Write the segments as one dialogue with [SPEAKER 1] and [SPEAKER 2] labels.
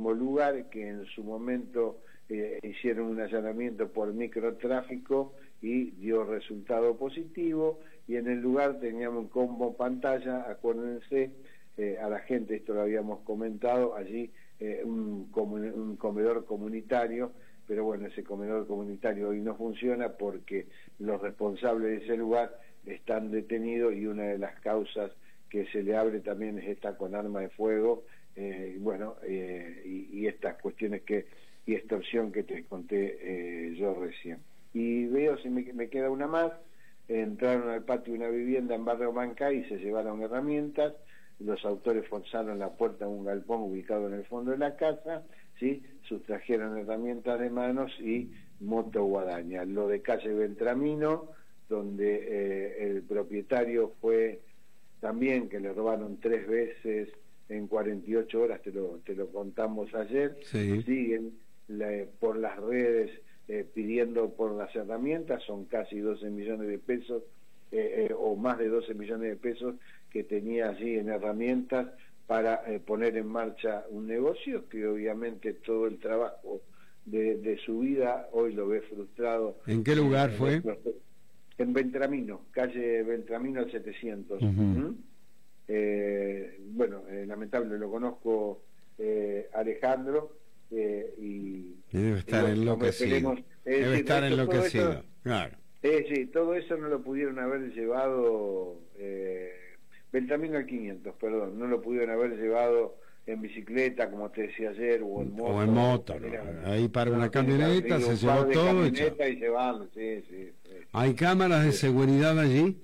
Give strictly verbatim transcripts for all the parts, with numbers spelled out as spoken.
[SPEAKER 1] mismo lugar que en su momento eh, hicieron un allanamiento por microtráfico y dio resultado positivo, y en el lugar teníamos como pantalla, acuérdense, eh, a la gente, esto lo habíamos comentado, allí eh, un, un comedor comunitario, pero bueno, ese comedor comunitario hoy no funciona porque los responsables de ese lugar están detenidos, y una de las causas que se le abre también es esta con arma de fuego, eh, bueno, eh, y, y estas cuestiones que, y extorsión que te conté eh, yo recién. Y veo, si me, me queda una más, entraron al patio de una vivienda en Barrio Mancay y se llevaron herramientas. Los autores forzaron la puerta a un galpón ubicado en el fondo de la casa, ¿sí? Sustrajeron herramientas de manos y moto guadaña. Lo de calle Beltramino, donde eh, el propietario fue también, que le robaron tres veces en cuarenta y ocho horas, te lo, te lo contamos ayer,
[SPEAKER 2] sí.
[SPEAKER 1] Siguen la, por las redes eh, pidiendo por las herramientas, son casi doce millones de pesos, eh, eh, o más de doce millones de pesos que tenía allí en herramientas para eh, poner en marcha un negocio que obviamente todo el trabajo de, de su vida hoy lo ve frustrado.
[SPEAKER 2] ¿En qué lugar
[SPEAKER 1] en,
[SPEAKER 2] fue?
[SPEAKER 1] En, en Beltramino, calle Beltramino setecientos.
[SPEAKER 2] Uh-huh.
[SPEAKER 1] ¿Mm? eh, bueno, eh, lamentable, lo conozco, eh, Alejandro, eh, y,
[SPEAKER 2] y debe estar
[SPEAKER 1] y bueno,
[SPEAKER 2] enloquecido.
[SPEAKER 1] Es
[SPEAKER 2] debe
[SPEAKER 1] decir,
[SPEAKER 2] estar
[SPEAKER 1] esto,
[SPEAKER 2] enloquecido,
[SPEAKER 1] eso,
[SPEAKER 2] claro.
[SPEAKER 1] Eh, sí, todo eso no lo pudieron haber llevado, eh, Beltramino al quinientos, perdón, no lo pudieron haber llevado en bicicleta, como te decía ayer, o en moto.
[SPEAKER 2] O en moto, ¿no? Ahí para no, una camioneta, se llevó todo.
[SPEAKER 1] Y llevarlo, sí, sí, sí.
[SPEAKER 2] ¿Hay cámaras de seguridad allí?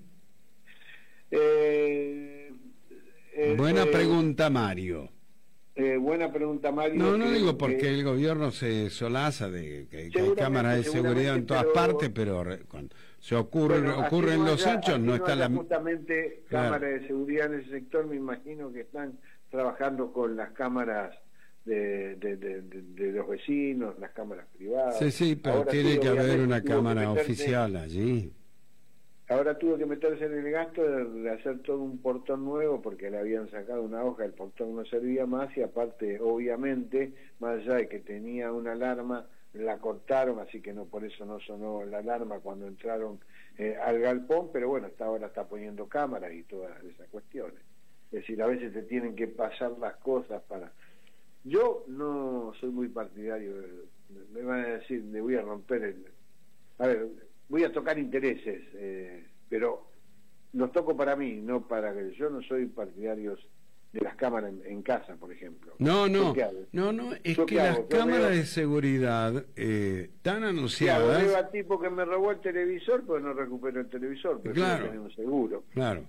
[SPEAKER 1] Eh, eh,
[SPEAKER 2] buena
[SPEAKER 1] eh,
[SPEAKER 2] pregunta, Mario.
[SPEAKER 1] Eh, buena pregunta, Mario.
[SPEAKER 2] No, no
[SPEAKER 1] que,
[SPEAKER 2] digo porque
[SPEAKER 1] que,
[SPEAKER 2] el gobierno se solaza de que, que hay cámaras de seguridad en todas
[SPEAKER 1] pero,
[SPEAKER 2] partes, pero re, cuando se ocurre,
[SPEAKER 1] bueno,
[SPEAKER 2] ocurren
[SPEAKER 1] no
[SPEAKER 2] los
[SPEAKER 1] haya,
[SPEAKER 2] hechos, no, no está la...
[SPEAKER 1] justamente
[SPEAKER 2] claro.
[SPEAKER 1] cámaras de seguridad en ese sector, me imagino que están trabajando con las cámaras de, de, de, de, de los vecinos, las cámaras privadas.
[SPEAKER 2] Sí, sí, pero ahora tiene sí, que haber una cámara oficial allí.
[SPEAKER 1] Ahora tuvo que meterse en el gasto de, de hacer todo un portón nuevo porque le habían sacado una hoja, el portón no servía más, y aparte, obviamente, más allá de que tenía una alarma, la cortaron, así que no, por eso no sonó la alarma cuando entraron eh, al galpón, pero bueno, hasta ahora está poniendo cámaras y todas esas cuestiones. Es decir, a veces te tienen que pasar las cosas para... Yo no soy muy partidario, de, me van a decir, le voy a romper el... A ver, voy a tocar intereses, eh, pero los toco para mí, no para que... Yo no soy partidario de las cámaras en, en casa, por ejemplo.
[SPEAKER 2] No, no, no, no, es que las cámaras veo, de seguridad eh, tan anunciadas...
[SPEAKER 1] Yo veo a tipo que me robó el televisor, pues no recupero el televisor, pero
[SPEAKER 2] claro,
[SPEAKER 1] tener un seguro.
[SPEAKER 2] Claro.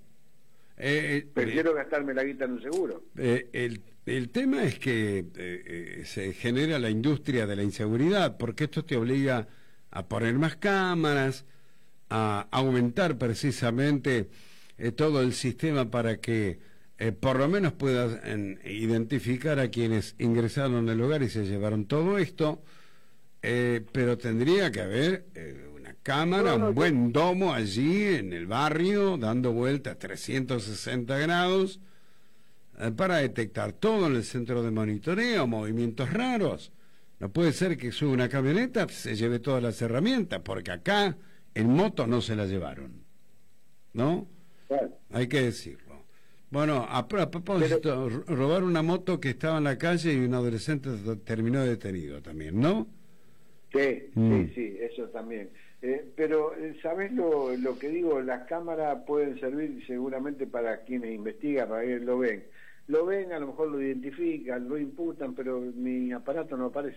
[SPEAKER 2] Eh,
[SPEAKER 1] Prefiero
[SPEAKER 2] eh,
[SPEAKER 1] gastarme la guita en un seguro.
[SPEAKER 2] Eh, el, el tema es que eh, eh, se genera la industria de la inseguridad, porque esto te obliga a poner más cámaras, a aumentar precisamente eh, todo el sistema para que eh, por lo menos puedas en, identificar a quienes ingresaron al hogar y se llevaron todo esto, eh, pero tendría que haber eh, una cámara, no, no, un buen domo allí en el barrio, dando vueltas trescientos sesenta grados, eh, para detectar todo en el centro de monitoreo, movimientos raros. No puede ser que suba una camioneta, se lleve todas las herramientas, porque acá en moto no se la llevaron, ¿no?
[SPEAKER 1] Claro.
[SPEAKER 2] Hay que decirlo. Bueno, a, a propósito, Pero... robar una moto que estaba en la calle y un adolescente terminó detenido también, ¿no?
[SPEAKER 1] Sí,
[SPEAKER 2] mm.
[SPEAKER 1] sí, sí, eso también. Eh, pero, ¿sabés lo, lo que digo? Las cámaras pueden servir seguramente para quienes investigan, para que lo ven. Lo ven, a lo mejor lo identifican, lo imputan, pero mi aparato no aparece.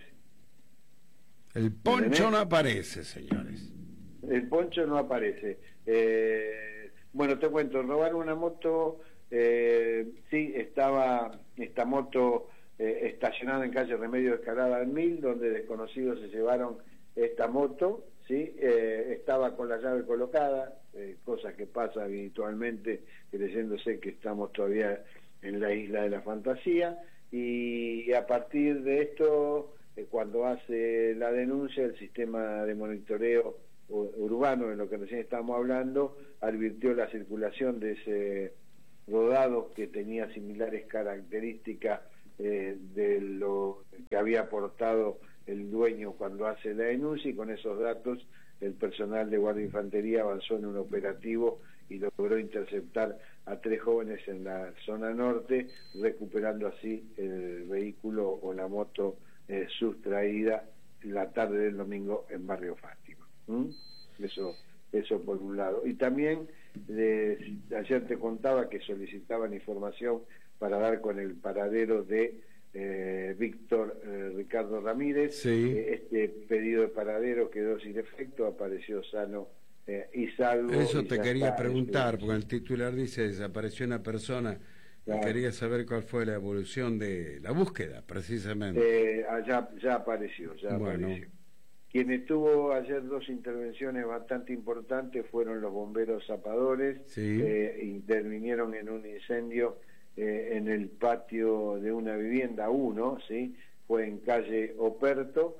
[SPEAKER 2] El poncho no aparece, señores.
[SPEAKER 1] El poncho no aparece. Eh, bueno, te cuento, robar una moto, eh, sí, estaba esta moto eh, estacionada en calle Remedio de Escalada al Mil, donde desconocidos se llevaron esta moto, sí, eh, estaba con la llave colocada, eh, cosas que pasa habitualmente, creyéndose que estamos todavía en la isla de la fantasía, y a partir de esto, eh, cuando hace la denuncia, el sistema de monitoreo urbano, en lo que recién estábamos hablando, advirtió la circulación de ese rodado que tenía similares características eh, de lo que había aportado el dueño cuando hace la denuncia, y con esos datos el personal de Guardia de Infantería avanzó en un operativo y logró interceptar a tres jóvenes en la zona norte, recuperando así el vehículo o la moto eh, sustraída la tarde del domingo en Barrio Fátima. ¿Mm? Eso, eso por un lado. Y también les, ayer te contaba que solicitaban información para dar con el paradero de eh, Víctor eh, Ricardo Ramírez.
[SPEAKER 2] Sí.
[SPEAKER 1] Eh, este pedido de paradero quedó sin efecto, apareció sano eh, y salvo.
[SPEAKER 2] Eso
[SPEAKER 1] y
[SPEAKER 2] te
[SPEAKER 1] ya
[SPEAKER 2] quería
[SPEAKER 1] está,
[SPEAKER 2] preguntar,
[SPEAKER 1] este,
[SPEAKER 2] porque el titular dice desapareció una persona.
[SPEAKER 1] Claro.
[SPEAKER 2] Y quería saber cuál fue la evolución de la búsqueda, precisamente.
[SPEAKER 1] Eh, allá ya apareció, ya
[SPEAKER 2] Bueno.
[SPEAKER 1] apareció. Quienes tuvo ayer dos intervenciones bastante importantes fueron los bomberos zapadores.
[SPEAKER 2] Sí.
[SPEAKER 1] Eh, intervinieron en un incendio eh, en el patio de una vivienda uno, ¿sí? Fue en calle Operto.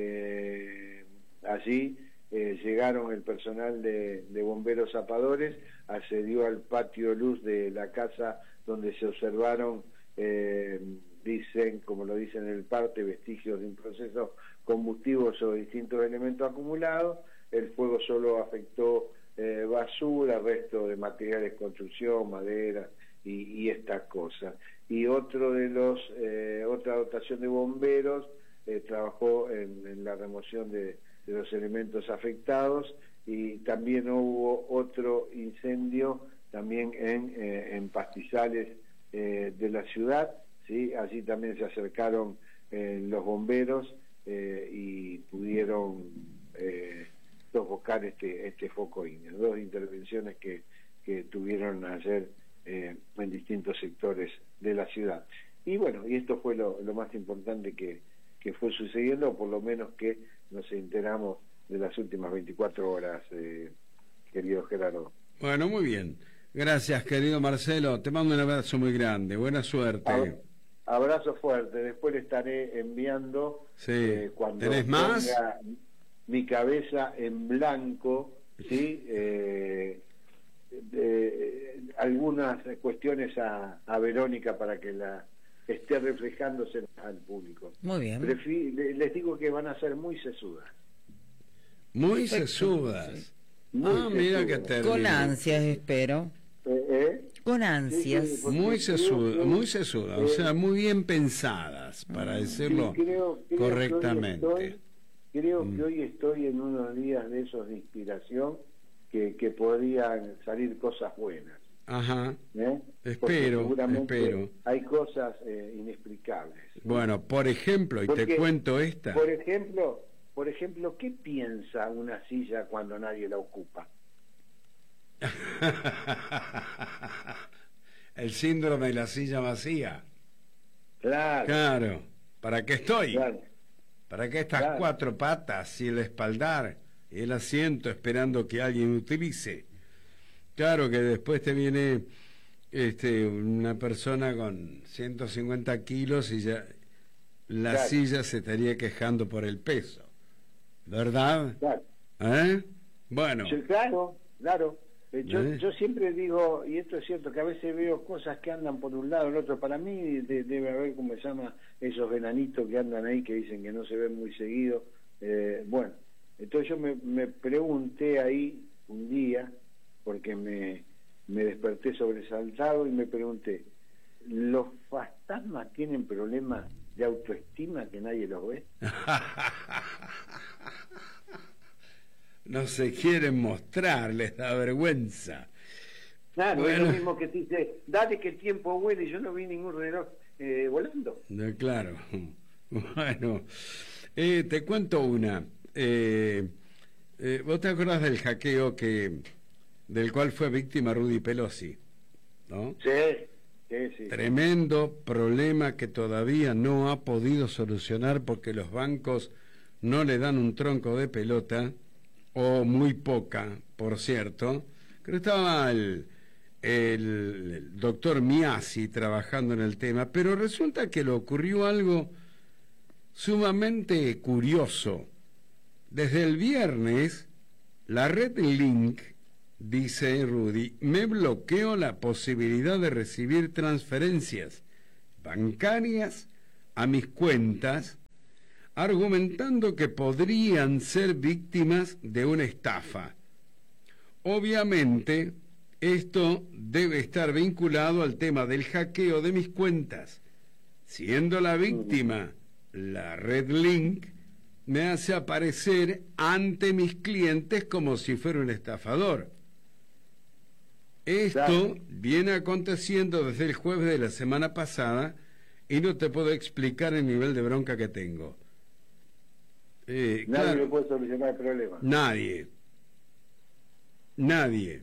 [SPEAKER 1] Eh, allí eh, llegaron el personal de, de bomberos zapadores, accedió al patio luz de la casa donde se observaron, eh, dicen, como lo dicen en el parte, vestigios de un proceso combustivo sobre distintos elementos acumulados. El fuego solo afectó eh, basura, resto de materiales de construcción, madera y, y estas cosas. Y otro de los, eh, otra dotación de bomberos eh, trabajó en, en la remoción de, de los elementos afectados, y también hubo otro incendio también en, eh, en pastizales eh, de la ciudad, ¿sí? Allí también se acercaron eh, los bomberos eh, y pudieron eh, sofocar este, este foco ígneo. Dos intervenciones que, que tuvieron ayer eh, en distintos sectores de la ciudad. Y bueno, y esto fue lo, lo más importante que, que fue sucediendo, o por lo menos que nos enteramos de las últimas veinticuatro horas, eh, querido Gerardo.
[SPEAKER 2] Bueno, muy bien. Gracias, querido Marcelo. Te mando un abrazo muy grande. Buena suerte.
[SPEAKER 1] Ab abrazo fuerte. Después le estaré enviando
[SPEAKER 2] Sí.
[SPEAKER 1] eh, cuando
[SPEAKER 2] ¿Tenés más?
[SPEAKER 1] ponga mi cabeza en blanco, ¿sí? Eh, de, algunas cuestiones a, a Verónica para que la esté reflejándose al público.
[SPEAKER 3] Muy bien.
[SPEAKER 1] Prefi les digo que van a ser muy sesudas.
[SPEAKER 2] Muy
[SPEAKER 3] Perfecto.
[SPEAKER 2] sesudas.
[SPEAKER 1] Muy
[SPEAKER 2] Ah, mira que
[SPEAKER 1] sesudas.
[SPEAKER 2] término.
[SPEAKER 3] Con ansias, espero.
[SPEAKER 1] Eh, eh.
[SPEAKER 3] Con
[SPEAKER 1] Sí,
[SPEAKER 3] ansias.
[SPEAKER 1] sí, porque
[SPEAKER 2] Muy
[SPEAKER 1] creo
[SPEAKER 2] sesudas,
[SPEAKER 1] que-
[SPEAKER 2] muy sesudas, o
[SPEAKER 1] eh,
[SPEAKER 2] sea, muy bien pensadas, para decirlo
[SPEAKER 1] sí, creo- creo
[SPEAKER 2] correctamente.
[SPEAKER 1] Que hoy estoy, creo
[SPEAKER 2] Mm.
[SPEAKER 1] que hoy estoy en unos días de esos de inspiración que, que podrían salir cosas buenas.
[SPEAKER 2] Ajá.
[SPEAKER 1] ¿eh? Porque
[SPEAKER 2] Espero,
[SPEAKER 1] seguramente
[SPEAKER 2] espero.
[SPEAKER 1] hay cosas eh, inexplicables.
[SPEAKER 2] Bueno, por ejemplo, y te
[SPEAKER 1] Porque,
[SPEAKER 2] cuento esta.
[SPEAKER 1] Por ejemplo, por ejemplo, ¿qué piensa una silla cuando nadie la ocupa?
[SPEAKER 2] El síndrome de la silla vacía.
[SPEAKER 1] Claro,
[SPEAKER 2] Claro. ¿Para qué estoy?
[SPEAKER 1] claro.
[SPEAKER 2] ¿Para qué estas
[SPEAKER 1] Claro.
[SPEAKER 2] cuatro patas y el espaldar y el asiento esperando que alguien utilice? Claro que después te viene este, una persona con ciento cincuenta kilos y ya la
[SPEAKER 1] Claro.
[SPEAKER 2] silla se estaría quejando por el peso. ¿Verdad?
[SPEAKER 1] Claro.
[SPEAKER 2] ¿Eh? Bueno.
[SPEAKER 1] Sí, claro, claro. Eh, Yo,
[SPEAKER 2] ¿Eh?
[SPEAKER 1] yo siempre digo, y esto es cierto, que a veces veo cosas que andan por un lado o el otro. Para mí de- debe haber, como se llama, esos enanitos que andan ahí que dicen que no se ven muy seguido. Eh, bueno, entonces yo me, me pregunté ahí un día, porque me, me desperté sobresaltado y me pregunté, ¿los fantasmas tienen problemas de autoestima que nadie los ve?
[SPEAKER 2] No se quieren mostrar, les da vergüenza.
[SPEAKER 1] Claro, es
[SPEAKER 2] Bueno.
[SPEAKER 1] lo mismo que te dice, dale que el tiempo vuele, y yo no vi ningún reloj eh, volando.
[SPEAKER 2] No, claro. Bueno, eh, te cuento una. Eh, eh, ¿Vos te acordás del hackeo que del cual fue víctima Rudy Pelosi? ¿No?
[SPEAKER 1] Sí, sí, sí.
[SPEAKER 2] Tremendo problema que todavía no ha podido solucionar porque los bancos no le dan un tronco de pelota, o muy poca, por cierto. Creo que estaba el, el, el doctor Miasi trabajando en el tema, pero resulta que le ocurrió algo sumamente curioso. Desde el viernes, la red Link, dice Rudy, me bloqueó la posibilidad de recibir transferencias bancarias a mis cuentas, argumentando que podrían ser víctimas de una estafa. Obviamente, esto debe estar vinculado al tema del hackeo de mis cuentas. Siendo la víctima la Red Link, me hace aparecer ante mis clientes como si fuera un estafador. Esto viene aconteciendo desde el jueves de la semana pasada y no te puedo explicar el nivel de bronca que tengo. Eh,
[SPEAKER 1] Nadie
[SPEAKER 2] claro,
[SPEAKER 1] le puede solucionar el problema.
[SPEAKER 2] Nadie. Nadie.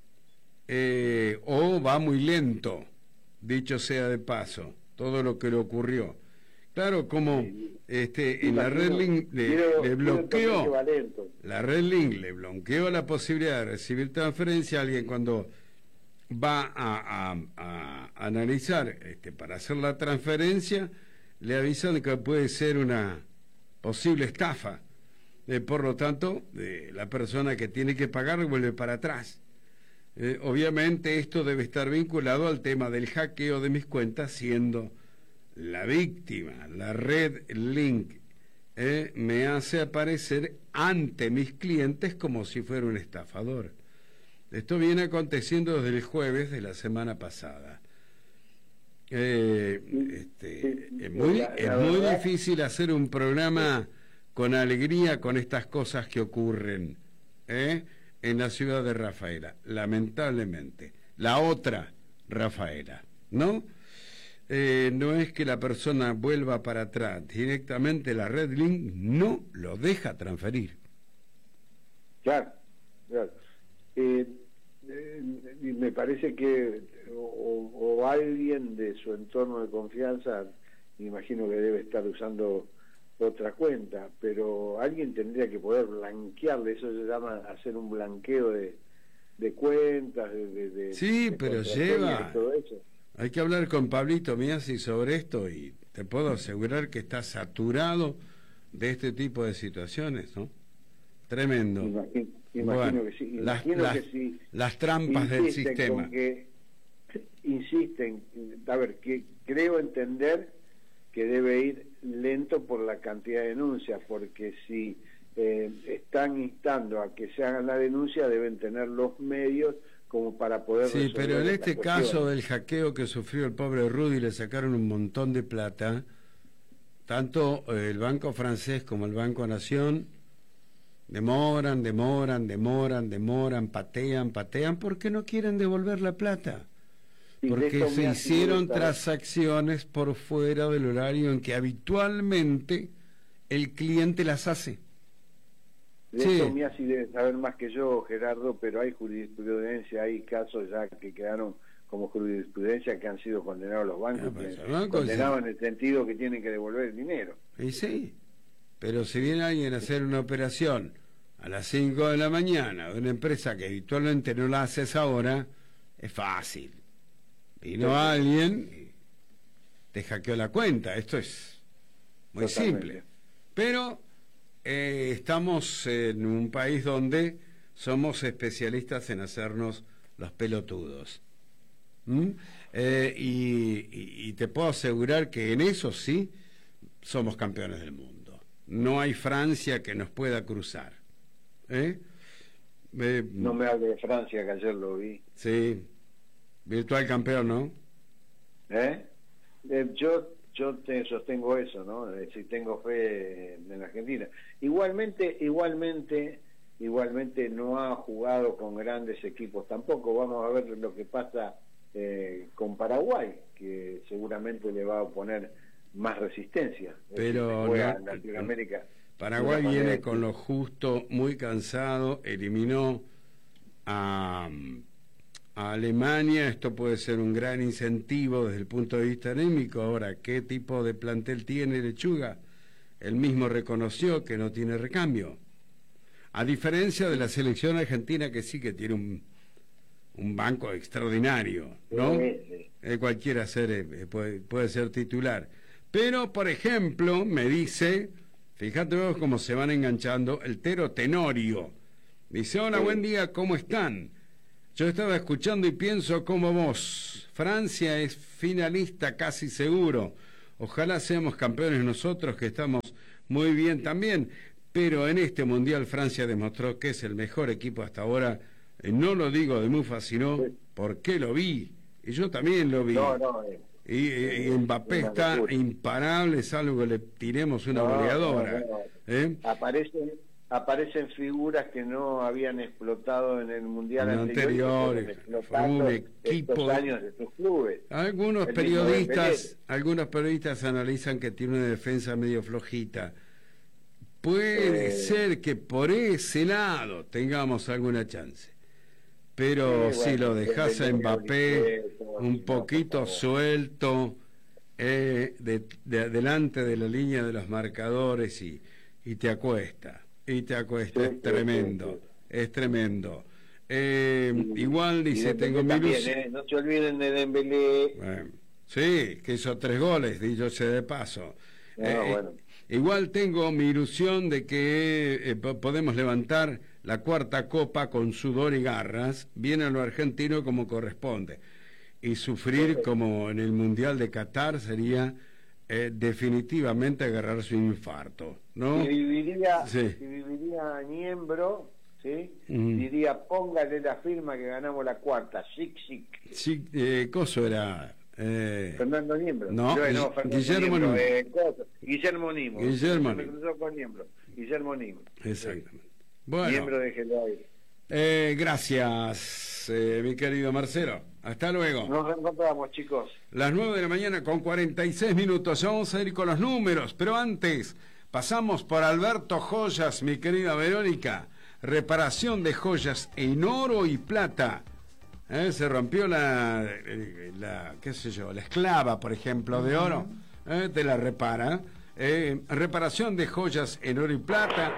[SPEAKER 2] Eh, o va muy lento, dicho sea de paso, todo lo que le ocurrió. Claro, como este, en la Red Link le,
[SPEAKER 1] quiero,
[SPEAKER 2] le bloqueó,
[SPEAKER 1] quiero
[SPEAKER 2] la Red Link le bloqueó la posibilidad de recibir transferencia a alguien cuando va a, a, a analizar este, para hacer la transferencia, le avisan de que puede ser una posible estafa. Eh, por lo tanto, eh, la persona que tiene que pagar vuelve para atrás. Eh, obviamente esto debe estar vinculado al tema del hackeo de mis cuentas, siendo la víctima, la Red Link, eh, me hace aparecer ante mis clientes como si fuera un estafador. Esto viene aconteciendo desde el jueves de la semana pasada. Eh, este, es muy, es muy difícil hacer un programa con alegría con estas cosas que ocurren ¿eh? en la ciudad de Rafaela, lamentablemente. La otra Rafaela, ¿no? Eh, no es que la persona vuelva para atrás, directamente la Red Link no lo deja transferir.
[SPEAKER 1] Claro, claro. Eh, eh, me parece que o, o alguien de su entorno de confianza, me imagino que debe estar usando otra cuenta, pero alguien tendría que poder blanquearle, eso se llama hacer un blanqueo de, de cuentas, de, de, de
[SPEAKER 2] sí,
[SPEAKER 1] de
[SPEAKER 2] pero lleva...
[SPEAKER 1] todo eso.
[SPEAKER 2] Hay que hablar con Pablito Miasi sobre esto y te puedo asegurar que está saturado de este tipo de situaciones, ¿no? Tremendo.
[SPEAKER 1] Imagino, imagino
[SPEAKER 2] bueno,
[SPEAKER 1] que sí.
[SPEAKER 2] Las,
[SPEAKER 1] Imagino
[SPEAKER 2] las,
[SPEAKER 1] que sí.
[SPEAKER 2] las trampas del sistema.
[SPEAKER 1] Con que, insisten, a ver, que creo entender que debe ir lento por la cantidad de denuncias, porque si eh, están instando a que se hagan la denuncia, deben tener los medios como para poder
[SPEAKER 2] sí, pero en este
[SPEAKER 1] cuestiones.
[SPEAKER 2] caso del hackeo que sufrió el pobre Rudy, le sacaron un montón de plata, tanto el Banco Francés como el Banco Nación demoran, demoran, demoran, demoran, patean, patean, porque no quieren devolver la plata,
[SPEAKER 1] sí,
[SPEAKER 2] porque se hicieron
[SPEAKER 1] gusta,
[SPEAKER 2] transacciones por fuera del horario en que habitualmente el cliente las hace.
[SPEAKER 1] De
[SPEAKER 2] sí.
[SPEAKER 1] esto Miasi debe saber más que yo, Gerardo, pero hay jurisprudencia, hay casos ya que quedaron como jurisprudencia que han sido condenados los bancos,
[SPEAKER 2] ah, pues,
[SPEAKER 1] que
[SPEAKER 2] banco,
[SPEAKER 1] condenados
[SPEAKER 2] sí.
[SPEAKER 1] en el sentido que tienen que devolver el dinero.
[SPEAKER 2] Y sí, pero si viene alguien a hacer una operación a las cinco de la mañana de una empresa que habitualmente no la hace a esa hora, es fácil. Vino sí. alguien y te hackeó la cuenta, esto es muy Totalmente. simple. Pero eh, estamos en un país donde somos especialistas en hacernos los pelotudos. ¿Mm? Eh, y, y, y te puedo asegurar que en eso sí somos campeones del mundo. No hay Francia que nos pueda cruzar. ¿Eh? Eh,
[SPEAKER 1] no me hable de Francia, que ayer lo vi.
[SPEAKER 2] Sí, virtual campeón, ¿no?
[SPEAKER 1] ¿Eh? Eh, yo yo te sostengo eso, ¿no? Eh, si tengo fe en, en Argentina. Igualmente, igualmente, igualmente no ha jugado con grandes equipos tampoco. Vamos a ver lo que pasa eh, con Paraguay, que seguramente le va a oponer más resistencia.
[SPEAKER 2] Pero
[SPEAKER 1] no,
[SPEAKER 2] en
[SPEAKER 1] Latinoamérica.
[SPEAKER 2] Paraguay viene con lo justo, muy cansado, eliminó a, a Alemania, esto puede ser un gran incentivo desde el punto de vista anémico. Ahora, ¿qué tipo de plantel tiene Lechuga? Él mismo reconoció que no tiene recambio. A diferencia de la selección argentina, que sí que tiene un, un banco extraordinario, ¿no?
[SPEAKER 1] Sí, sí.
[SPEAKER 2] Eh, cualquiera ser, eh, puede, puede ser titular. Pero, por ejemplo, me dice... Fíjate vos cómo se van enganchando. El Tero Tenorio dice: hola, sí. buen día, ¿cómo están? Yo estaba escuchando y pienso como vos. Francia es finalista casi seguro. Ojalá seamos campeones nosotros, que estamos muy bien también, pero en este Mundial Francia demostró que es el mejor equipo hasta ahora. Eh, no lo digo de mufa, sino sí, porque lo vi, y yo también lo vi.
[SPEAKER 1] No, no, eh,
[SPEAKER 2] y, y, y Mbappé está locura, imparable, salvo que le tiremos una no, goleadora. No, no. ¿Eh?
[SPEAKER 1] Aparecen, aparecen figuras que no habían explotado en el Mundial
[SPEAKER 2] anterior,
[SPEAKER 1] anterior,
[SPEAKER 2] fue un equipo.
[SPEAKER 1] Estos años de estos clubes.
[SPEAKER 2] Algunos el periodistas, algunos periodistas analizan que tiene una defensa medio flojita. Puede eh, ser que por ese lado tengamos alguna chance. Pero eh, bueno, si lo dejas a Mbappé un poquito suelto, eh, de, de, delante de la línea de los marcadores y, y te acuesta, y te acuesta, sí, es tremendo, sí, sí, sí. es tremendo. Eh, sí, igual dice, tengo mi luz...
[SPEAKER 1] eh, no se olviden de Dembélé.
[SPEAKER 2] Bueno, sí, que hizo tres goles, dicho sea de paso.
[SPEAKER 1] No,
[SPEAKER 2] eh,
[SPEAKER 1] bueno.
[SPEAKER 2] Igual tengo mi ilusión de que eh, podemos levantar la cuarta copa con sudor y garras, bien a lo argentino como corresponde. Y sufrir sí, como en el Mundial de Qatar sería eh, definitivamente agarrarse un infarto, ¿no?
[SPEAKER 1] Si viviría, sí. si viviría Niembro, ¿sí? Mm. Diría, póngale la firma que ganamos la cuarta, chic, chic.
[SPEAKER 2] Sí, eh, coso era... Eh,
[SPEAKER 1] Fernando Niembro.
[SPEAKER 2] No,
[SPEAKER 1] Yo, no Fernando
[SPEAKER 2] Guillermo
[SPEAKER 1] Niembro.
[SPEAKER 2] Niembro.
[SPEAKER 1] Eh, cosa, Guillermo Niembro.
[SPEAKER 2] Guillermo
[SPEAKER 1] Me cruzó con Niembro. Guillermo Niembro.
[SPEAKER 2] Exactamente.
[SPEAKER 1] Sí.
[SPEAKER 2] Bueno.
[SPEAKER 1] Niembro de Gelay.
[SPEAKER 2] Eh, gracias, eh, mi querido Marcelo. Hasta luego.
[SPEAKER 1] Nos reencontramos, chicos.
[SPEAKER 2] Las nueve de la mañana con cuarenta y seis minutos. Ya vamos a ir con los números, pero antes pasamos por Alberto Joyas, mi querida Verónica. Reparación de joyas en oro y plata. ¿Eh? Se rompió la, la, qué sé yo, la esclava, por ejemplo, de oro, ¿eh? Te la repara. Eh, reparación de joyas en oro y plata.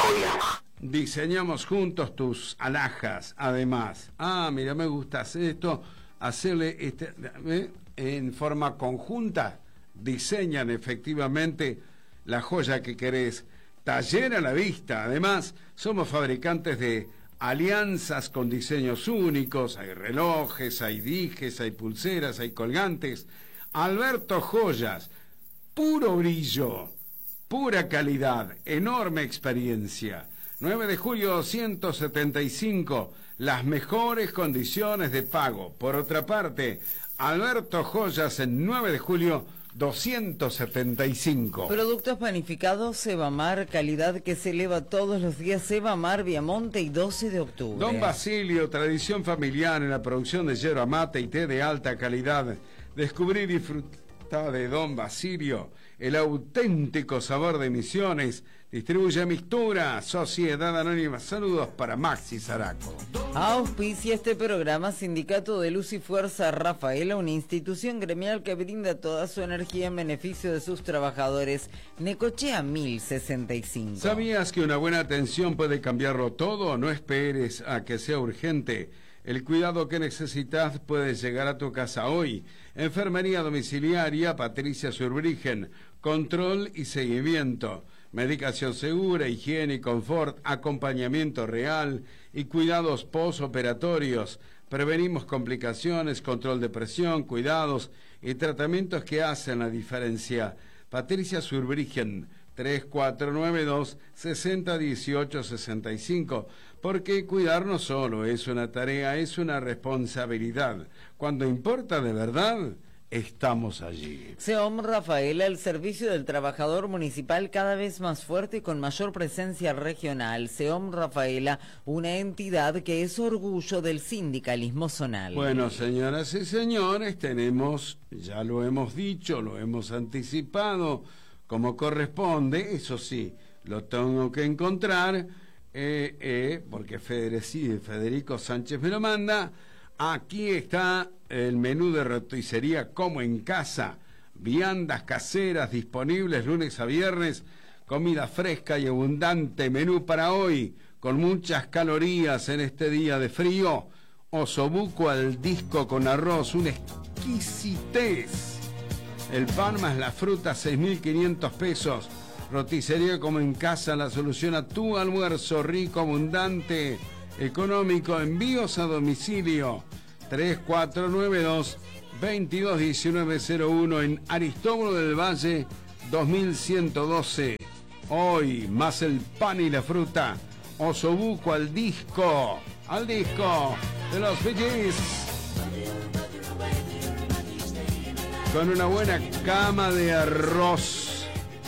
[SPEAKER 2] Diseñamos juntos tus alhajas, además. Ah, mira, me gusta hacer esto, hacerle este, ¿eh? en forma conjunta. Diseñan efectivamente la joya que querés. Taller a la vista. Además, somos fabricantes de alianzas con diseños únicos, hay relojes, hay dijes, hay pulseras, hay colgantes. Alberto Joyas, puro brillo, pura calidad, enorme experiencia. nueve de julio doscientos setenta y cinco, las mejores condiciones de pago. Por otra parte, Alberto Joyas en nueve de julio doscientos setenta y cinco.
[SPEAKER 3] Productos panificados Sebamar, calidad que se eleva todos los días. Sebamar, Viamonte y doce de octubre.
[SPEAKER 2] Don Basilio, tradición familiar en la producción de yerba mate y té de alta calidad. Descubrí y disfrutar de Don Basilio, el auténtico sabor de Misiones. Distribuye Mixtura, Sociedad Anónima. Saludos para Maxi Zaraco.
[SPEAKER 3] Auspicia este programa Sindicato de Luz y Fuerza Rafaela, una institución gremial que brinda toda su energía en beneficio de sus trabajadores. Necochea mil sesenta y cinco.
[SPEAKER 2] ¿Sabías que una buena atención puede cambiarlo todo? No esperes a que sea urgente. El cuidado que necesitas puede llegar a tu casa hoy. Enfermería domiciliaria Patricia Surbrigen. Control y seguimiento. Medicación segura, higiene y confort, acompañamiento real y cuidados postoperatorios. Prevenimos complicaciones, control de presión, cuidados y tratamientos que hacen la diferencia. Patricia Surbrigen, tres cuatro nueve dos, seis cero uno ocho seis cinco. Porque cuidar no solo es una tarea, es una responsabilidad. Cuando importa de verdad, estamos allí.
[SPEAKER 3] SEOM Rafaela, el servicio del trabajador municipal cada vez más fuerte y con mayor presencia regional. SEOM Rafaela, una entidad que es orgullo del sindicalismo zonal.
[SPEAKER 2] Bueno, señoras y señores, tenemos, ya lo hemos dicho, lo hemos anticipado, como corresponde, eso sí, lo tengo que encontrar, eh, eh, porque Federico Sánchez me lo manda. Aquí está el menú de roticería como en casa. Viandas caseras disponibles lunes a viernes. Comida fresca y abundante. Menú para hoy con muchas calorías en este día de frío. Osobuco al disco con arroz. Una exquisitez. El pan más la fruta, seis mil quinientos pesos. Roticería como en casa, la solución a tu almuerzo rico, abundante, económico. Envíos a domicilio tres cuatro nueve dos, veintidós diecinueve cero uno en Aristóbulo del Valle dos mil ciento doce. Hoy, más el pan y la fruta. Osobuco al disco, al disco de los Bee Gees. Con una buena cama de arroz.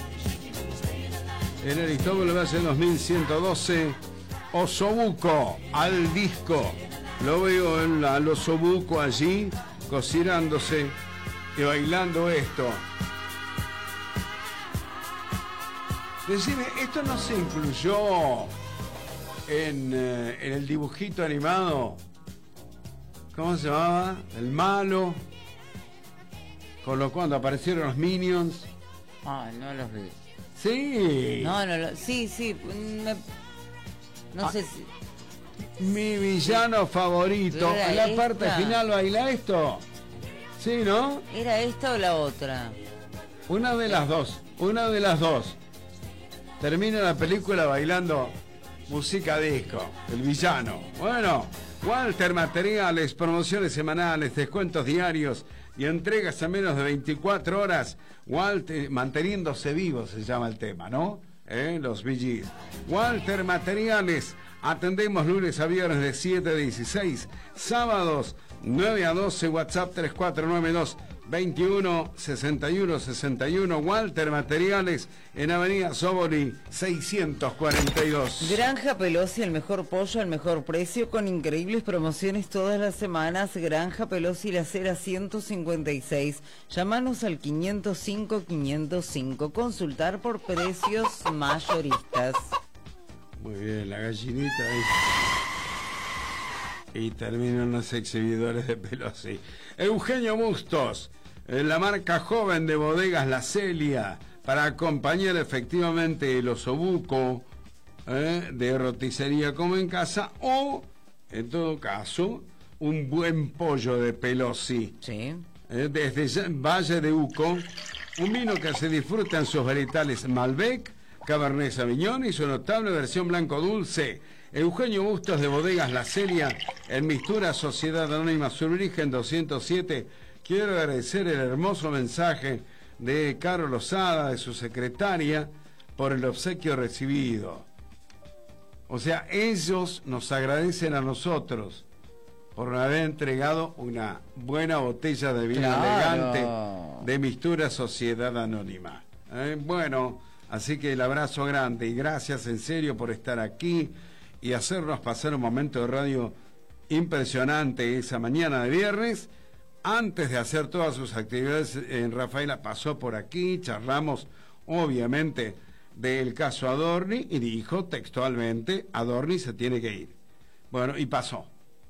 [SPEAKER 2] En Aristóbulo del Valle dos mil ciento doce. Osobuco al disco. Lo veo en la, al Osobuco allí, cocinándose y bailando esto. Decime, ¿esto no se incluyó en, eh, en el dibujito animado? ¿Cómo se llamaba? El malo. Con lo cuando aparecieron los Minions.
[SPEAKER 3] Ah, no los vi.
[SPEAKER 2] Sí.
[SPEAKER 3] No, no, lo, sí, sí. Me, no ah, sé si...
[SPEAKER 2] Mi villano favorito. En la esta? parte final baila esto. Sí, ¿no?
[SPEAKER 3] ¿Era esta o la otra?
[SPEAKER 2] Una de las dos. Una de las dos. Termina la película bailando música disco, el villano. Bueno, Walter Materiales, promociones semanales, descuentos diarios y entregas a menos de veinticuatro horas. Walter, manteniéndose vivo se llama el tema, ¿no? ¿Eh? Los Bee Gees. Walter Materiales, atendemos lunes a viernes de siete a dieciséis, sábados nueve a doce, WhatsApp tres cuatro nueve dos, veintiuno sesenta y uno sesenta y uno. Walter Materiales en Avenida Sóbori seiscientos cuarenta y dos.
[SPEAKER 3] Granja Pelosi, el mejor pollo al mejor precio con increíbles promociones todas las semanas. Granja Pelosi, La Cera ciento cincuenta y seis. Llámanos al quinientos cinco quinientos cinco. Consultar por precios mayoristas.
[SPEAKER 2] Muy bien, la gallinita ahí. Y terminan los exhibidores de Pelosi. Eugenio Bustos, la marca joven de bodegas La Celia, para acompañar efectivamente el osobuco eh, de roticería como en casa, o, en todo caso, un buen pollo de Pelosi.
[SPEAKER 3] Sí.
[SPEAKER 2] Eh, desde Valle de Uco, un vino que se disfruta en sus varietales Malbec, Cabernet Sauvignon y su notable versión blanco dulce. Eugenio Bustos de Bodegas La Celia, en Mistura Sociedad Anónima Surorigen doscientos siete. Quiero agradecer el hermoso mensaje de Caro Lozada, de su secretaria, por el obsequio recibido. O sea, ellos nos agradecen a nosotros por haber entregado una buena botella de vino
[SPEAKER 3] claro.
[SPEAKER 2] elegante de Mistura Sociedad Anónima. Eh, bueno, así que el abrazo grande y gracias en serio por estar aquí y hacernos pasar un momento de radio impresionante esa mañana de viernes. Antes de hacer todas sus actividades, en Rafaela pasó por aquí, charlamos obviamente del caso Adorni y dijo textualmente, Adorni se tiene que ir. Bueno, y pasó,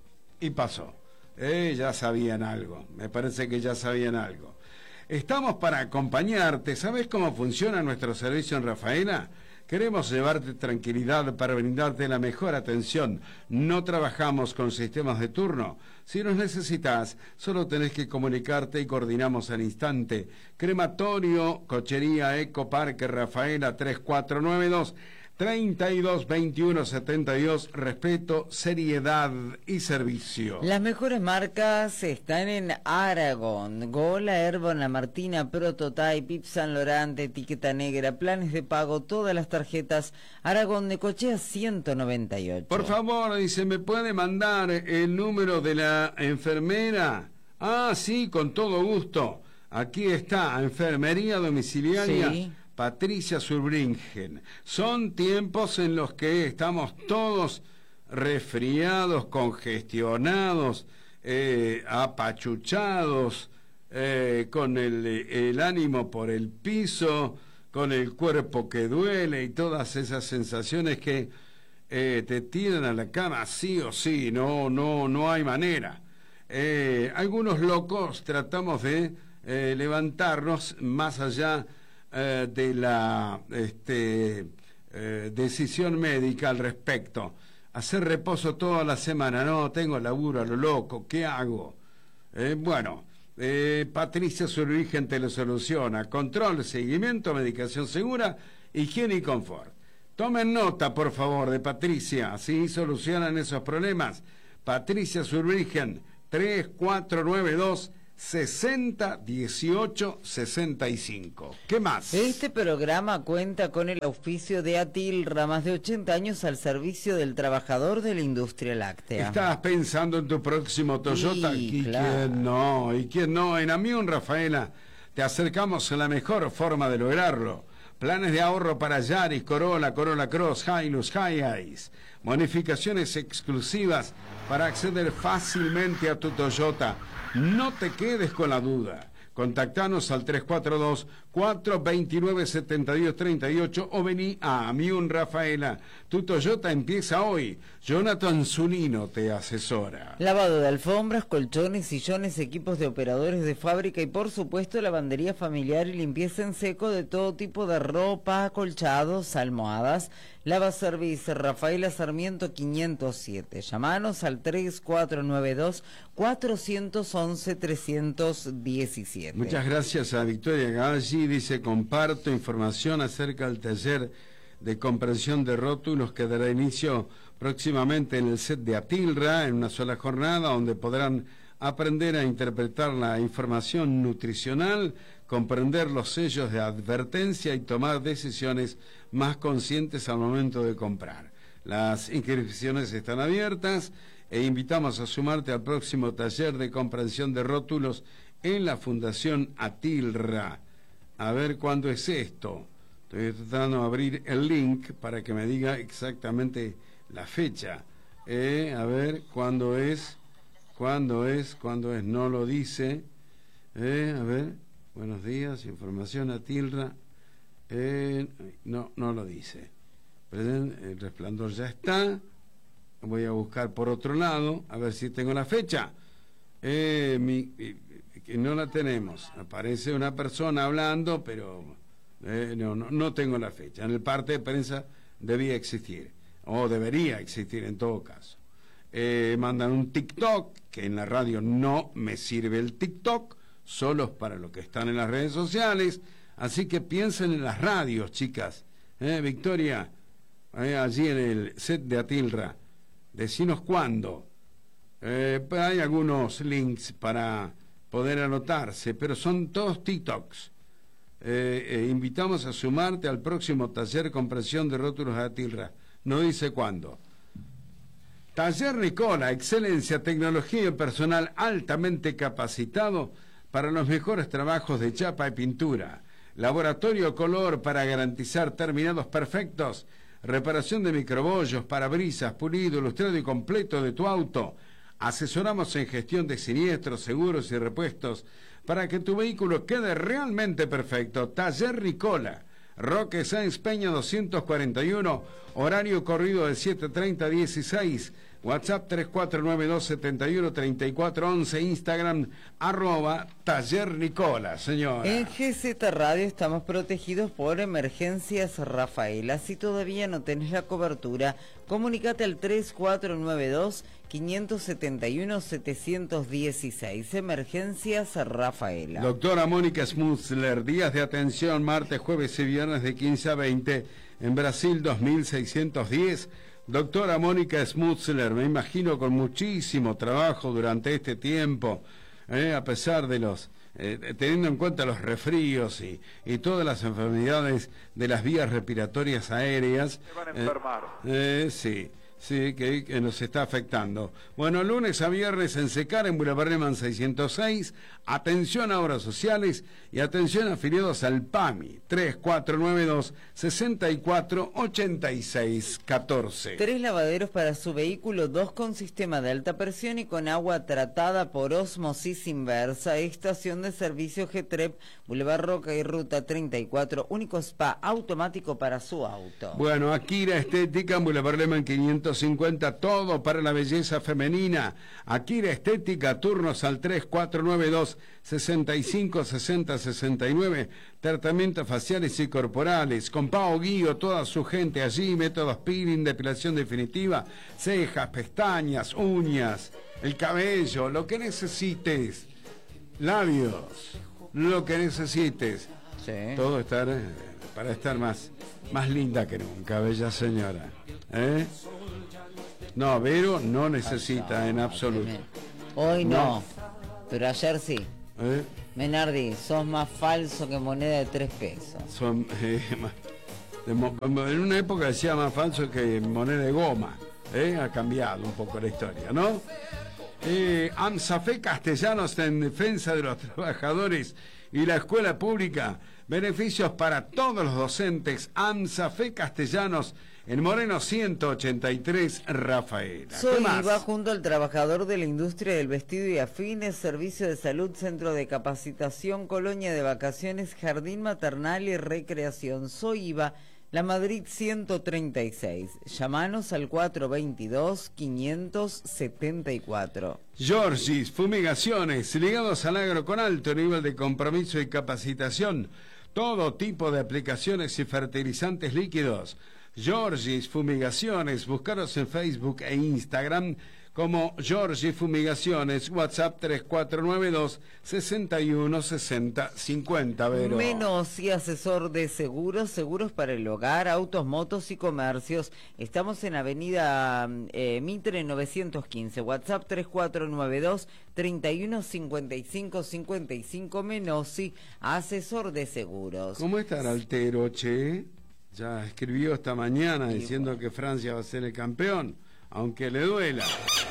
[SPEAKER 2] y pasó. Eh, ya sabían algo, me parece que ya sabían algo. Estamos para acompañarte. ¿Sabes cómo funciona nuestro servicio en Rafaela? Queremos llevarte tranquilidad para brindarte la mejor atención. No trabajamos con sistemas de turno. Si nos necesitas, solo tenés que comunicarte y coordinamos al instante. Crematorio, Cochería, Ecoparque, Rafaela, tres cuatro nueve dos, treinta y dos veintiuno setenta y dos. Respeto, seriedad y servicio.
[SPEAKER 3] Las mejores marcas están en Aragón. Gola, Herbon, La Martina, Prototype, Yves Saint Laurent, Etiqueta Negra, planes de pago, todas las tarjetas. Aragón, Necochea ciento noventa y ocho.
[SPEAKER 2] Por favor, dice, ¿me puede mandar el número de la enfermera? Ah, sí, con todo gusto. Aquí está, enfermería domiciliaria.
[SPEAKER 3] Sí.
[SPEAKER 2] Patricia Surbringen. Son tiempos en los que estamos todos resfriados, congestionados, eh, apachuchados, eh, con el, el ánimo por el piso, con el cuerpo que duele y todas esas sensaciones que eh, te tiran a la cama sí o sí, no, no, no hay manera. Eh, algunos locos tratamos de eh, levantarnos más allá Eh, de la este, eh, decisión médica al respecto. Hacer reposo toda la semana, no, tengo laburo a lo loco, ¿qué hago? Eh, bueno, eh, Patricia Surorigen te lo soluciona. Control, seguimiento, medicación segura, higiene y confort. Tomen nota, por favor, de Patricia, así solucionan esos problemas. Patricia Surorigen, tres cuatro nueve dos, sesenta dieciocho sesenta y cinco. ¿Qué más?
[SPEAKER 3] Este programa cuenta con el auspicio de Atilra, más de ochenta años al servicio del trabajador de la industria láctea.
[SPEAKER 2] ¿Estás pensando en tu próximo Toyota?
[SPEAKER 3] Sí,
[SPEAKER 2] ¿Y
[SPEAKER 3] claro.
[SPEAKER 2] quién no? ¿Y quién no? En Amión Rafaela te acercamos a la mejor forma de lograrlo. Planes de ahorro para Yaris, Corolla, Corolla Cross, Hilux, Hiace. Bonificaciones exclusivas para acceder fácilmente a tu Toyota. No te quedes con la duda. Contactanos al tres cuatro dos, cuatro dos nueve, siete dos tres ocho o vení a Amión Rafaela. Tu Toyota empieza hoy. Jonathan Zunino te asesora.
[SPEAKER 3] Lavado de alfombras, colchones, sillones, equipos de operadores de fábrica y por supuesto lavandería familiar y limpieza en seco de todo tipo de ropa, acolchados, almohadas. Lava Service Rafaela Sarmiento quinientos siete. Llamanos al tres cuatro nueve dos, cuatro once, tres diecisiete.
[SPEAKER 2] Muchas gracias a Victoria Galli. Dice, comparto información acerca del taller de comprensión de rótulos que dará inicio próximamente en el set de Atilra, en una sola jornada, donde podrán aprender a interpretar la información nutricional, comprender los sellos de advertencia y tomar decisiones más conscientes al momento de comprar. Las inscripciones están abiertas e invitamos a sumarte al próximo taller de comprensión de rótulos en la Fundación Atilra. A ver cuándo es esto. Estoy tratando de abrir el link para que me diga exactamente la fecha. Eh, a ver cuándo es, cuándo es, cuándo es, no lo dice. Eh, a ver, buenos días, información Atilra. Eh, no, no lo dice. El resplandor ya está. Voy a buscar por otro lado, a ver si tengo la fecha. Eh, mi, que no la tenemos. Aparece una persona hablando, pero eh, no, no, no tengo la fecha. En el parte de prensa debía existir, o debería existir en todo caso. Eh, mandan un TikTok, que en la radio no me sirve el TikTok, solo es para los que están en las redes sociales, así que piensen en las radios, chicas. Eh, Victoria, eh, allí en el set de Atilra, decinos cuándo. Eh, hay algunos links para poder anotarse, pero son todos TikToks. Eh, eh, invitamos a sumarte al próximo taller comprensión de rótulos de Atilra. No dice cuándo. Taller Nicola, excelencia, tecnología y personal altamente capacitado para los mejores trabajos de chapa y pintura. Laboratorio color para garantizar terminados perfectos. Reparación de microbollos, parabrisas, pulido, ilustrado y completo de tu auto. Asesoramos en gestión de siniestros, seguros y repuestos para que tu vehículo quede realmente perfecto. Taller Nicola, Roque Sáenz Peña doscientos cuarenta y uno, horario corrido de siete treinta a dieciséis, WhatsApp tres cuatro nueve dos, siete uno, tres cuatro once, Instagram arroba Taller Nicola, señora.
[SPEAKER 3] En G Z Radio estamos protegidos por Emergencias Rafaela. Si todavía no tenés la cobertura, comunícate al tres cuatro nueve dos, cinco siete uno, siete uno seis. Emergencias Rafaela.
[SPEAKER 2] Doctora Mónica Smutzler, días de atención martes, jueves y viernes de quince a veinte en Brasil dos mil seiscientos diez. Doctora Mónica Smutzler, me imagino con muchísimo trabajo durante este tiempo, eh, a pesar de los, eh, teniendo en cuenta los resfríos y, y todas las enfermedades de las vías respiratorias aéreas.
[SPEAKER 4] Se van a enfermar.
[SPEAKER 2] Eh, eh, sí. Sí, que, que nos está afectando. Bueno, lunes a viernes en Secar, en Boulevard Lehmann seiscientos seis. Atención a obras sociales y atención a afiliados al PAMI. tres cuatro nueve dos, seis cuatro, ocho seis uno cuatro.
[SPEAKER 3] Tres lavaderos para su vehículo, dos con sistema de alta presión y con agua tratada por ósmosis inversa. Estación de servicio G T R E P, Boulevard Roca y Ruta treinta y cuatro. Único spa automático para su auto.
[SPEAKER 2] Bueno, Akira Estética, en Boulevard Lehmann quinientos cincuenta, todo para la belleza femenina. Akira Estética, turnos al tres cuatro nueve dos, seis cinco, seis cero, seis nueve, tratamientos faciales y corporales, con Pao Guío, toda su gente allí, métodos peeling, depilación definitiva, cejas, pestañas, uñas, el cabello, lo que necesites, labios, lo que necesites,
[SPEAKER 3] Sí.
[SPEAKER 2] todo estar, eh, para estar más, más linda que nunca, bella señora, ¿eh? No, Vero no necesita en absoluto.
[SPEAKER 3] Hoy no,
[SPEAKER 2] No.
[SPEAKER 3] pero ayer sí.
[SPEAKER 2] ¿Eh?
[SPEAKER 3] Menardi, sos más falso que moneda de tres pesos.
[SPEAKER 2] Son, eh, más, de, en una época decía más falso que moneda de goma. ¿Eh? Ha cambiado un poco la historia, ¿no? Eh, AMSAFE Castellanos en defensa de los trabajadores y la escuela pública. Beneficios para todos los docentes. AMSAFE Castellanos en Moreno ciento ochenta y tres, Rafaela.
[SPEAKER 3] Soy va junto al trabajador de la industria del vestido y afines, servicio de salud, centro de capacitación, colonia de vacaciones, jardín maternal y recreación. Soy Iva, La Madrid ciento treinta y seis. Llamanos al cuatro veintidós, quinientos setenta y cuatro.
[SPEAKER 2] Georgis, fumigaciones, ligados al agro con alto nivel de compromiso y capacitación. Todo tipo de aplicaciones y fertilizantes líquidos. Georgis Fumigaciones, buscaros en Facebook e Instagram como Georgis Fumigaciones, WhatsApp tres cuatro nueve dos, seis uno seis cero cinco cero, Vero.
[SPEAKER 3] Menos y asesor de seguros, seguros para el hogar, autos, motos y comercios. Estamos en Avenida eh, Mitre novecientos quince, WhatsApp tres cuatro nueve dos, treinta y uno cincuenta y cinco cincuenta y cinco, Menossi, asesor de seguros.
[SPEAKER 2] ¿Cómo estará Altero, che? Ya escribió esta mañana diciendo que Francia va a ser el campeón, aunque le duela.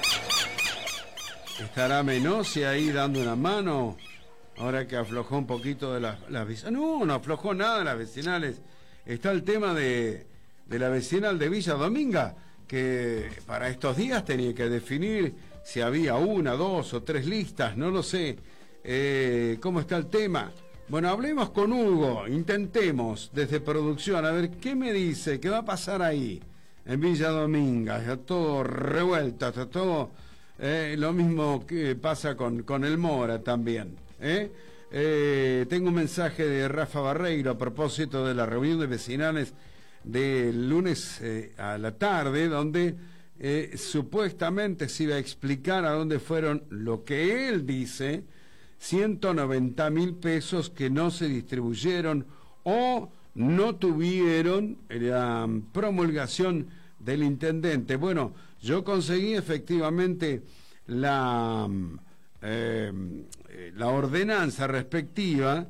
[SPEAKER 2] ¿Estará Menossi ahí dando una mano? Ahora que aflojó un poquito de las, las vecinales. No, no aflojó nada de las vecinales. Está el tema de, de la vecinal de Villa Dominga, que para estos días tenía que definir si había una, dos o tres listas, no lo sé. Eh, ¿Cómo está el tema? Bueno, hablemos con Hugo, intentemos desde producción, a ver qué me dice, qué va a pasar ahí, en Villa Dominga. Está todo revuelto, está todo eh, lo mismo que pasa con, con el Mora también. ¿eh? Eh, tengo un mensaje de Rafa Barreiro a propósito de la reunión de vecinales del lunes eh, a la tarde, donde eh, supuestamente se iba a explicar a dónde fueron lo que él dice, ciento noventa mil pesos que no se distribuyeron o no tuvieron la promulgación del intendente. Bueno, yo conseguí efectivamente la, eh, la ordenanza respectiva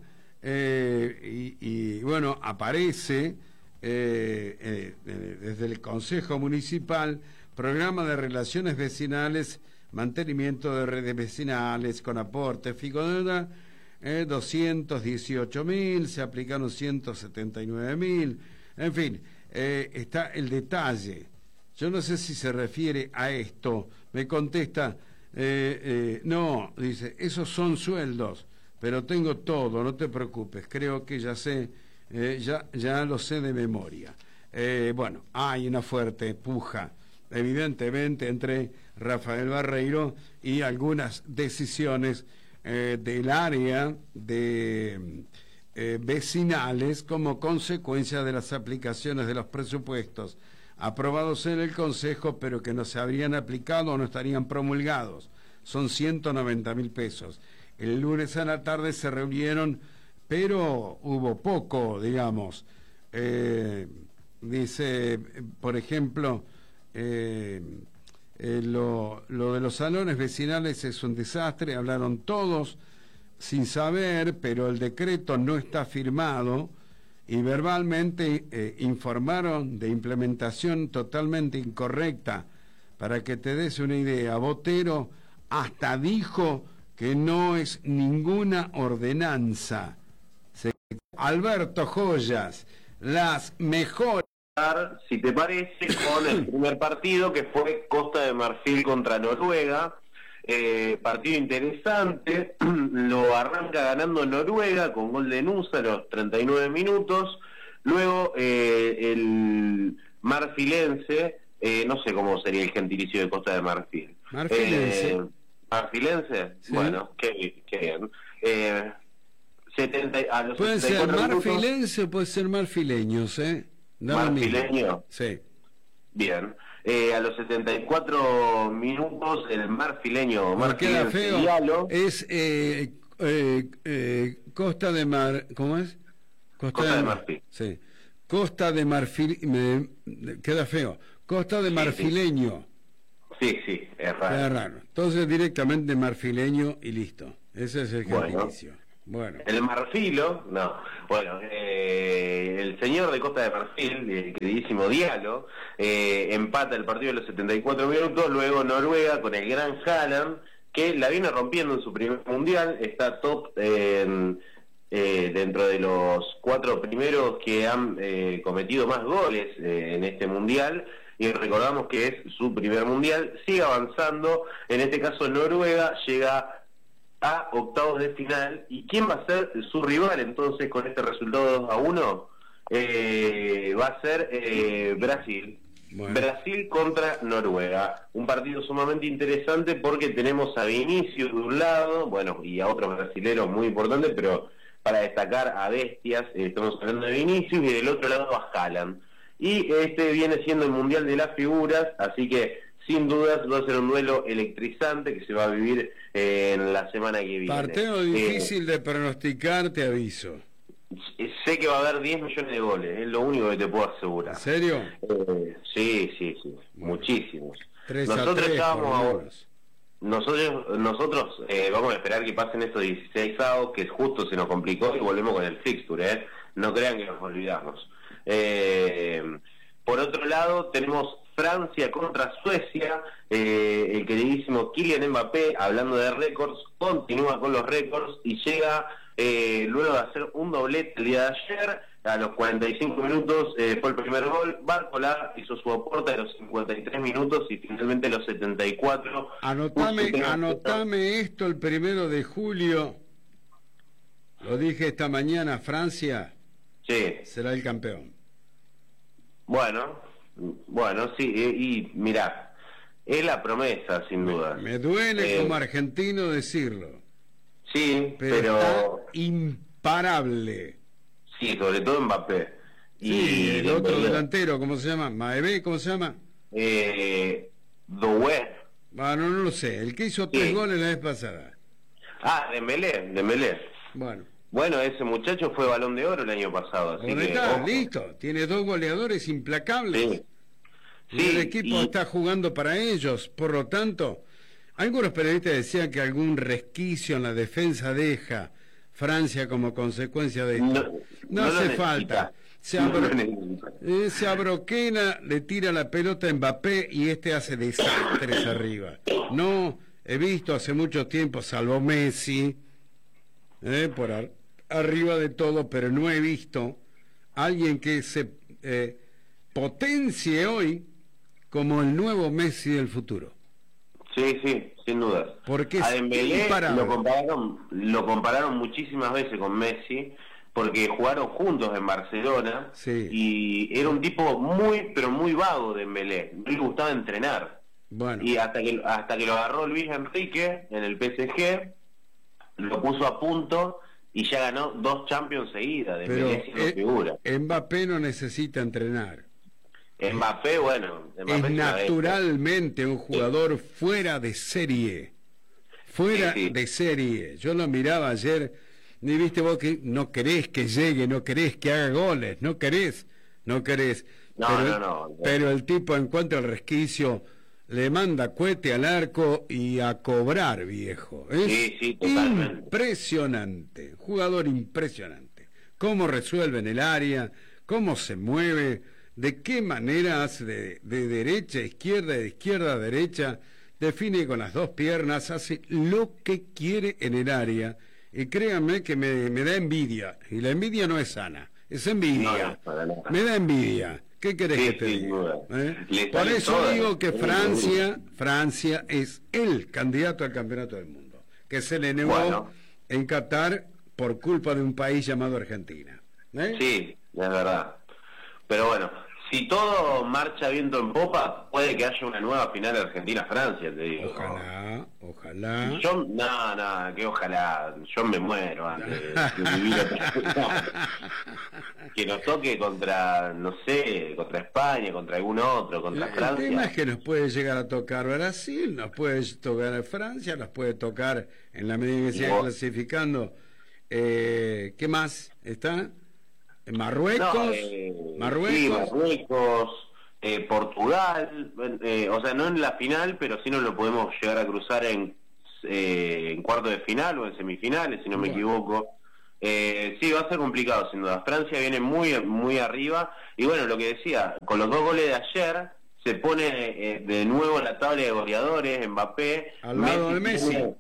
[SPEAKER 2] eh, y, y bueno, aparece eh, eh, desde el Consejo Municipal, Programa de Relaciones Vecinales, mantenimiento de redes vecinales con aporte fijo, eh, doscientos dieciocho mil, se aplicaron ciento setenta y nueve mil, en fin, eh, está el detalle. Yo no sé si se refiere a esto. Me contesta, eh, eh, no, dice, esos son sueldos, pero tengo todo, no te preocupes, creo que ya sé, eh, ya, ya lo sé de memoria. Eh, bueno, hay una fuerte puja, evidentemente, entre Rafael Barreiro y algunas decisiones eh, del área de eh, vecinales como consecuencia de las aplicaciones de los presupuestos aprobados en el Consejo, pero que no se habrían aplicado o no estarían promulgados. Son ciento noventa mil pesos. El lunes a la tarde se reunieron, pero hubo poco, digamos. Eh, dice, por ejemplo, eh, eh, lo, lo de los salones vecinales es un desastre, hablaron todos sin saber, pero el decreto no está firmado y verbalmente eh, informaron de implementación totalmente incorrecta. Para que te des una idea, Botero hasta dijo que no es ninguna ordenanza. Se... Alberto Joyas, las mejores.
[SPEAKER 4] Si te parece, con el primer partido que fue Costa de Marfil contra Noruega, eh, partido interesante, lo arranca ganando Noruega con gol de Nusa a los treinta y nueve minutos, luego eh, el marfilense, eh, no sé cómo sería el gentilicio de Costa de Marfil.
[SPEAKER 2] Marfilense.
[SPEAKER 4] Eh, ¿Marfilense?
[SPEAKER 2] Sí.
[SPEAKER 4] Bueno, qué, qué bien. Eh, setenta, a los
[SPEAKER 2] puede ser marfilense o
[SPEAKER 4] minutos,
[SPEAKER 2] puede ser marfileños, ¿eh? No
[SPEAKER 4] marfileño.
[SPEAKER 2] Sí.
[SPEAKER 4] Bien. Eh, a los setenta y cuatro minutos, el marfileño
[SPEAKER 2] Me queda
[SPEAKER 4] marfilense
[SPEAKER 2] feo.
[SPEAKER 4] Diallo,
[SPEAKER 2] Es eh, eh, eh, Costa de Mar... ¿Cómo es? Costa,
[SPEAKER 4] Costa de Marfil.
[SPEAKER 2] Sí. Costa de Marfil... Me, me queda feo. Costa de
[SPEAKER 4] Sí,
[SPEAKER 2] Marfileño.
[SPEAKER 4] Sí, sí, es raro.
[SPEAKER 2] Queda raro. Entonces directamente marfileño y listo. Ese es el gentilicio. Bueno.
[SPEAKER 4] El Marfilo, no, bueno, eh, el señor de Costa de Marfil, el queridísimo Diallo, eh, empata el partido de los setenta y cuatro minutos, luego Noruega con el gran Haaland, que la viene rompiendo en su primer mundial, está top eh, eh, dentro de los cuatro primeros que han eh, cometido más goles eh, en este mundial, y recordamos que es su primer mundial, sigue avanzando, en este caso Noruega llega a octavos de final. ¿Y quién va a ser su rival entonces con este resultado dos a uno? Eh, va a ser eh, Brasil. Bueno. Brasil contra Noruega. Un partido sumamente interesante porque tenemos a Vinicius de un lado, bueno, y a otros brasileros muy importantes, pero para destacar a bestias, eh, estamos hablando de Vinicius, y del otro lado a Haaland. Y este viene siendo el Mundial de las Figuras, así que sin dudas va a ser un duelo electrizante que se va a vivir eh, en la semana que viene.
[SPEAKER 2] Partido difícil eh, de pronosticar, te aviso.
[SPEAKER 4] Sé que va a haber diez millones de goles, es lo único que te puedo asegurar.
[SPEAKER 2] ¿En serio?
[SPEAKER 4] Eh, sí, sí, sí, bueno, muchísimos.
[SPEAKER 2] Nosotros estábamos ahora.
[SPEAKER 4] Nosotros, nosotros eh, vamos a esperar que pasen estos dieciséis avos, que justo se nos complicó, y volvemos con el fixture, ¿eh? No crean que nos olvidamos. Eh, por otro lado, tenemos Francia contra Suecia, eh, el queridísimo Kylian Mbappé, hablando de récords, continúa con los récords y llega eh, luego de hacer un doblete el día de ayer, a los cuarenta y cinco minutos eh, fue el primer gol, Barcola hizo su aporte a los cincuenta y tres minutos y finalmente a los setenta y cuatro.
[SPEAKER 2] Anotame, anotame esto el primero de julio, lo dije esta mañana, Francia
[SPEAKER 4] sí.
[SPEAKER 2] será el campeón.
[SPEAKER 4] Bueno... Bueno, sí, y, y mirá, es la promesa, sin duda.
[SPEAKER 2] Me, me duele eh, como argentino decirlo.
[SPEAKER 4] Sí,
[SPEAKER 2] pero...
[SPEAKER 4] pero...
[SPEAKER 2] Está imparable.
[SPEAKER 4] Sí, sobre todo Mbappé.
[SPEAKER 2] Y sí, el otro Dembélé. Delantero, ¿cómo se llama? ¿Maebe? ¿Cómo se llama?
[SPEAKER 4] Eh... Doué.
[SPEAKER 2] Bueno, no lo sé, el que hizo tres sí. goles la vez pasada.
[SPEAKER 4] Ah, Dembélé, Dembélé.
[SPEAKER 2] Bueno.
[SPEAKER 4] Bueno, ese muchacho fue Balón de Oro el año pasado, así que,
[SPEAKER 2] está, listo, tiene dos goleadores implacables. Sí. Y
[SPEAKER 4] sí,
[SPEAKER 2] el equipo y... está jugando para ellos, por lo tanto, algunos periodistas decían que algún resquicio en la defensa deja Francia como consecuencia de esto. No, no, no hace falta. Se, abro... eh, se abroquena, le tira la pelota a Mbappé y este hace desastres arriba. No, he visto hace mucho tiempo, salvo Messi, eh, por ar... arriba de todo, pero no he visto a alguien que se eh, potencie hoy como el nuevo Messi del futuro.
[SPEAKER 4] Sí, sí, sin duda.
[SPEAKER 2] Porque
[SPEAKER 4] a Dembélé lo compararon, lo compararon muchísimas veces con Messi, porque jugaron juntos en Barcelona,
[SPEAKER 2] sí.
[SPEAKER 4] y era un tipo muy, pero muy vago Dembélé, no le gustaba entrenar.
[SPEAKER 2] Bueno.
[SPEAKER 4] Y hasta que, hasta que lo agarró Luis Enrique en el P S G, lo puso a punto y ya ganó dos Champions seguidas. Dembélé siendo
[SPEAKER 2] eh,
[SPEAKER 4] figura.
[SPEAKER 2] Mbappé no necesita entrenar.
[SPEAKER 4] Mbappé, bueno, Mbappé
[SPEAKER 2] es naturalmente un jugador fuera de serie, fuera sí, sí. de serie. Yo lo miraba ayer, y viste vos que no querés que llegue, no querés que haga goles, no querés, no querés.
[SPEAKER 4] No,
[SPEAKER 2] pero,
[SPEAKER 4] no, no, no.
[SPEAKER 2] Pero el tipo encuentra el resquicio, le manda cohete al arco y a cobrar, viejo. Es
[SPEAKER 4] sí, sí, totalmente.
[SPEAKER 2] Impresionante, jugador impresionante. Cómo resuelve en el área, cómo se mueve, de qué manera hace de, de derecha a izquierda, de izquierda a derecha, define con las dos piernas, hace lo que quiere en el área, y créanme que me, me da envidia, y la envidia no es sana, es envidia, no, no, me da envidia. ¿Qué querés sí, que te
[SPEAKER 4] sí,
[SPEAKER 2] diga? ¿Eh? Por eso todas. digo que Francia, Francia es el candidato al campeonato del mundo, que se le negó bueno. en Qatar por culpa de un país llamado Argentina. ¿Eh?
[SPEAKER 4] Sí, es verdad. Pero bueno, si todo marcha viento en popa, puede que haya una nueva final Argentina-Francia, te digo.
[SPEAKER 2] Ojalá, ojalá.
[SPEAKER 4] Yo, no, no, que ojalá, yo me muero antes de vivir otra. Que nos toque contra, no sé, contra España, contra algún otro, contra
[SPEAKER 2] el,
[SPEAKER 4] Francia.
[SPEAKER 2] El tema es que nos puede llegar a tocar Brasil, nos puede tocar Francia, nos puede tocar, en la medida que se siga clasificando, eh, ¿qué más está? Marruecos,
[SPEAKER 4] no, eh,
[SPEAKER 2] Marruecos,
[SPEAKER 4] sí, Marruecos eh, Portugal, eh, o sea, no en la final, pero sí nos lo podemos llegar a cruzar en eh, en cuarto de final o en semifinales, si no me
[SPEAKER 2] Bueno.
[SPEAKER 4] equivoco. Eh, sí, va a ser complicado, sin duda. Francia viene muy muy arriba, y bueno, lo que decía, con los dos goles de ayer, se pone eh, de nuevo en la tabla de goleadores, Mbappé.
[SPEAKER 2] Al lado de Messi.
[SPEAKER 4] Tiene,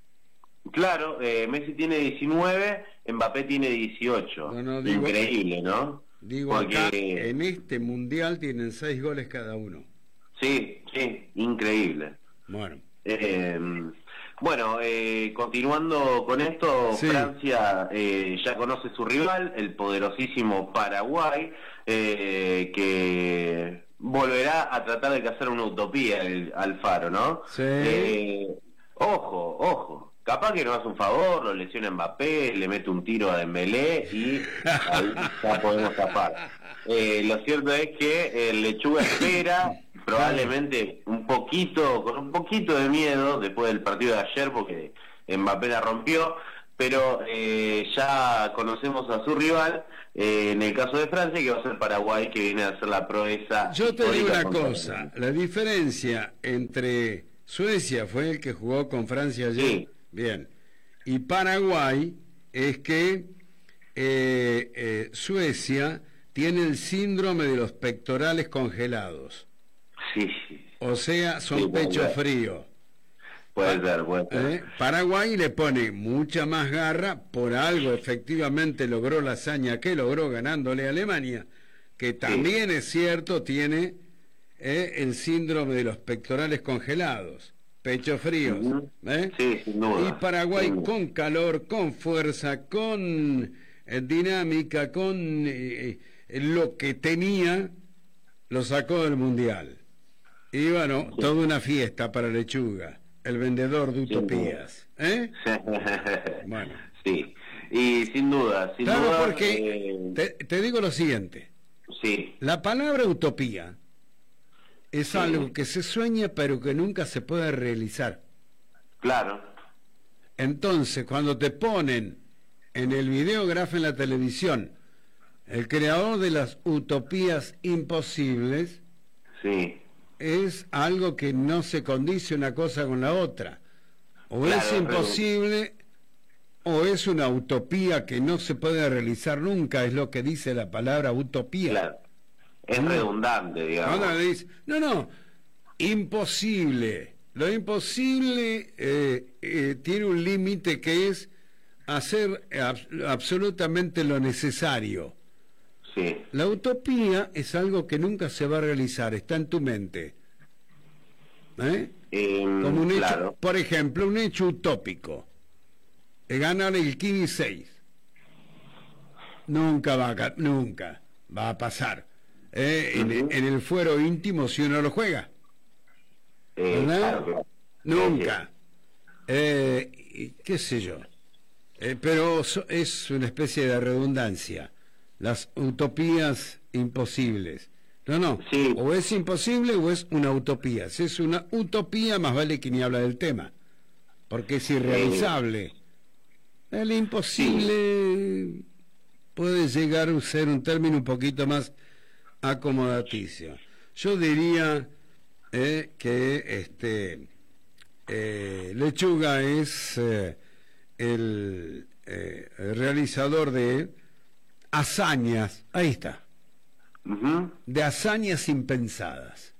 [SPEAKER 4] claro, eh, Messi tiene diecinueve, Mbappé tiene dieciocho.
[SPEAKER 2] No, no, digo-
[SPEAKER 4] Increíble, ¿no?
[SPEAKER 2] Digo,
[SPEAKER 4] Porque-
[SPEAKER 2] acá en este mundial tienen seis goles cada uno.
[SPEAKER 4] Sí, sí, increíble.
[SPEAKER 2] Bueno,
[SPEAKER 4] Eh, bueno, eh, continuando con esto,
[SPEAKER 2] Sí.
[SPEAKER 4] Francia eh, ya conoce su rival, el poderosísimo Paraguay, eh, que volverá a tratar de cazar una utopía el Alfaro, ¿no?
[SPEAKER 2] Sí.
[SPEAKER 4] Eh, ojo, ojo. Capaz que nos hace un favor, lo lesiona Mbappé, le mete un tiro a Dembélé y ahí ya podemos tapar. Eh, lo cierto es que el Lechuga espera, probablemente un poquito, con un poquito de miedo después del partido de ayer, porque Mbappé la rompió, pero eh, ya conocemos a su rival, eh, en el caso de Francia, que va a ser Paraguay, que viene a hacer la proeza.
[SPEAKER 2] yo te digo
[SPEAKER 4] histórica
[SPEAKER 2] una
[SPEAKER 4] contra
[SPEAKER 2] cosa,
[SPEAKER 4] Argentina.
[SPEAKER 2] la diferencia entre Suecia, fue el que jugó con Francia ayer,
[SPEAKER 4] Sí.
[SPEAKER 2] bien, y Paraguay es que eh, eh, Suecia tiene el síndrome de los pectorales congelados,
[SPEAKER 4] Sí, sí,
[SPEAKER 2] o sea, son
[SPEAKER 4] Sí, puede
[SPEAKER 2] pecho
[SPEAKER 4] ser.
[SPEAKER 2] frío.
[SPEAKER 4] puede ser, puede ser.
[SPEAKER 2] ¿Eh? Paraguay le pone mucha más garra, por algo efectivamente logró la hazaña que logró ganándole a Alemania, que también es cierto tiene eh, el síndrome de los pectorales congelados, pechos fríos.
[SPEAKER 4] Ujú.
[SPEAKER 2] ¿eh?
[SPEAKER 4] Sí, sin duda.
[SPEAKER 2] Y Paraguay
[SPEAKER 4] Sin duda.
[SPEAKER 2] con calor, con fuerza, con eh, dinámica, con eh, eh, lo que tenía, lo sacó del Mundial. Y bueno, toda una fiesta para Lechuga, el vendedor de utopías. ¿Eh? Bueno.
[SPEAKER 4] Sí, y sin duda, sin
[SPEAKER 2] Claro,
[SPEAKER 4] duda.
[SPEAKER 2] porque
[SPEAKER 4] eh,
[SPEAKER 2] te, te digo lo siguiente,
[SPEAKER 4] Sí,
[SPEAKER 2] la palabra utopía es
[SPEAKER 4] Sí.
[SPEAKER 2] algo que se sueña pero que nunca se puede realizar.
[SPEAKER 4] claro.
[SPEAKER 2] Entonces, cuando te ponen en el videógrafo en la televisión, el creador de las utopías imposibles,
[SPEAKER 4] Sí,
[SPEAKER 2] es algo que no se condice una cosa con la otra. O
[SPEAKER 4] Claro,
[SPEAKER 2] es imposible o es una utopía que no se puede realizar nunca, es lo que dice la palabra utopía.
[SPEAKER 4] claro. Es
[SPEAKER 2] Mm.
[SPEAKER 4] redundante, digamos.
[SPEAKER 2] Ahora le dice, no, no, imposible. Lo imposible eh, eh, tiene un límite que es hacer ab- absolutamente lo necesario.
[SPEAKER 4] Sí,
[SPEAKER 2] La utopía es algo que nunca se va a realizar, está en tu mente. ¿Eh?
[SPEAKER 4] em,
[SPEAKER 2] Como un hecho,
[SPEAKER 4] claro.
[SPEAKER 2] por ejemplo, un hecho utópico. Eh, ganar el Kini seis. Nunca va a, ca- nunca va a pasar. Eh, en,
[SPEAKER 4] Ujú.
[SPEAKER 2] en el fuero íntimo si uno lo juega.
[SPEAKER 4] Eh,
[SPEAKER 2] ¿verdad?
[SPEAKER 4] claro, claro.
[SPEAKER 2] Nunca. Eh, y qué sé yo. Eh, pero so- es una especie de redundancia. Las utopías imposibles. No, no.
[SPEAKER 4] Sí.
[SPEAKER 2] O es imposible o es una utopía. Si es una utopía, más vale que ni habla del tema. Porque es irrealizable. El imposible puede llegar a ser un término un poquito más acomodaticio. Yo diría eh, que este eh, Lechuga es eh, el, eh, el realizador de hazañas, ahí está,
[SPEAKER 4] Ujú.
[SPEAKER 2] de hazañas impensadas.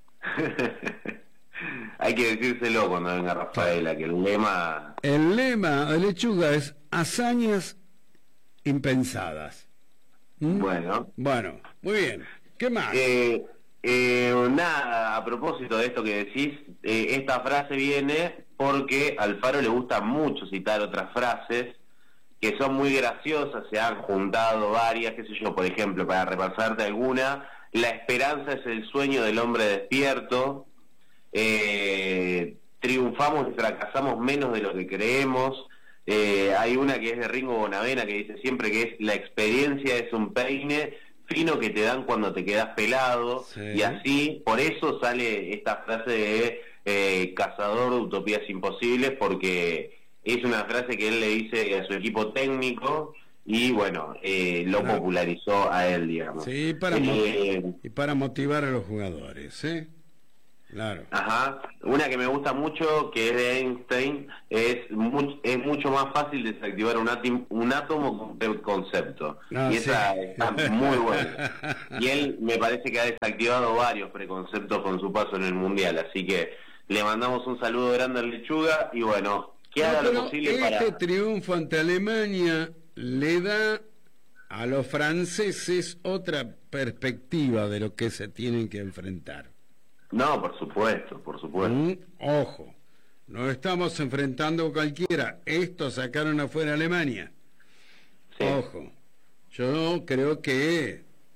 [SPEAKER 4] Hay que decírselo cuando venga Rafaela, que el lema...
[SPEAKER 2] El lema de Lechuga es hazañas impensadas. ¿Mm?
[SPEAKER 4] Bueno.
[SPEAKER 2] Bueno, muy bien. ¿Qué más?
[SPEAKER 4] Eh, eh, nada, a propósito de esto que decís, eh, esta frase viene porque a Alfaro le gusta mucho citar otras frases que son muy graciosas, se han juntado varias, qué sé yo, por ejemplo, para repasarte alguna, la esperanza es el sueño del hombre despierto, eh, triunfamos y fracasamos menos de lo que creemos, eh, hay una que es de Ringo Bonavena que dice siempre que es la experiencia es un peine fino que te dan cuando te quedas pelado,
[SPEAKER 2] Sí.
[SPEAKER 4] y así, por eso sale esta frase de eh, cazador de utopías imposibles, porque es una frase que él le dice a su equipo técnico y bueno, eh, lo
[SPEAKER 2] Claro.
[SPEAKER 4] popularizó a él, digamos.
[SPEAKER 2] Sí, para,
[SPEAKER 4] Eh,
[SPEAKER 2] mo- y para motivar a los jugadores, ¿eh? Claro.
[SPEAKER 4] Ajá. Una que me gusta mucho, que es de Einstein, es, mu es mucho más fácil desactivar un, un átomo que un concepto.
[SPEAKER 2] No,
[SPEAKER 4] y esa
[SPEAKER 2] sí.
[SPEAKER 4] está muy buena. Y él me parece que ha desactivado varios preconceptos con su paso en el Mundial. Así que le mandamos un saludo grande al Lechuga y bueno, que
[SPEAKER 2] No,
[SPEAKER 4] haga lo
[SPEAKER 2] pero
[SPEAKER 4] posible
[SPEAKER 2] este
[SPEAKER 4] para...
[SPEAKER 2] triunfo ante Alemania le da a los franceses otra perspectiva de lo que se tienen que enfrentar.
[SPEAKER 4] No, por supuesto, por supuesto.
[SPEAKER 2] Mm, ojo, no estamos enfrentando cualquiera. Estos sacaron afuera a Alemania.
[SPEAKER 4] Sí.
[SPEAKER 2] Ojo, yo creo que